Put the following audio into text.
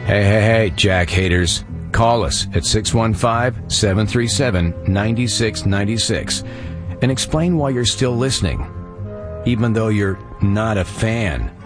Hey, Jack haters. Call us at 615-737-9696 and explain why you're still listening, even though you're not a fan.